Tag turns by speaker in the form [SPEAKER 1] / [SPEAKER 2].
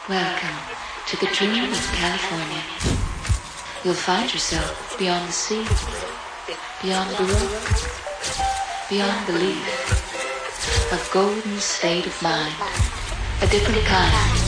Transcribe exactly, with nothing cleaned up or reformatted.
[SPEAKER 1] Welcome to the dream of California. You'll find yourself beyond the sea, beyond Baroque, beyond belief, a golden state of mind, a different kind